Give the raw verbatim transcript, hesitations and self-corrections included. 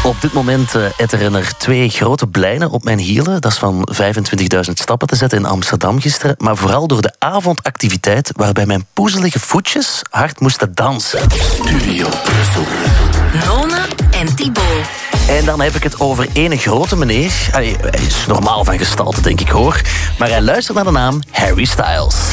Op dit moment uh, etteren er twee grote blijnen op mijn hielen. Dat is van vijfentwintigduizend stappen te zetten in Amsterdam gisteren. Maar vooral door de avondactiviteit waarbij mijn poezelige voetjes hard moesten dansen. Studio Brussel. Nona en Thibaut. En dan heb ik het over ene grote meneer. Allee, hij is normaal van gestalte, denk ik, hoor. Maar hij luistert naar de naam Harry Styles.